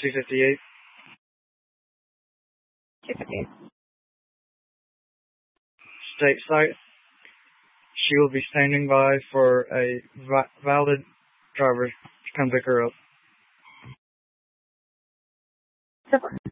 258. 258. State site. She will be standing by for a valid driver to come pick her up. Super.